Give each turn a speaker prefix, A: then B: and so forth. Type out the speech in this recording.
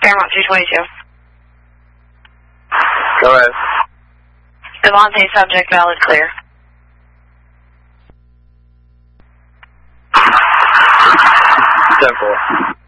A: Fairmont 222.
B: Go ahead.
A: Devontae, subject, valid, clear.
B: 10-4.